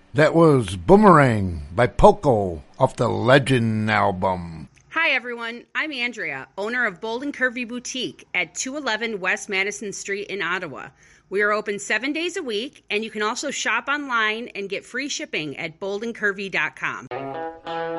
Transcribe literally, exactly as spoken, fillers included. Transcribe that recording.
That was Boomerang by Poco off the Legend album. Hi everyone, I'm Andrea, owner of Bold and Curvy Boutique at two eleven West Madison Street in Ottawa. We are open seven days a week, and you can also shop online and get free shipping at bold and curvy dot com.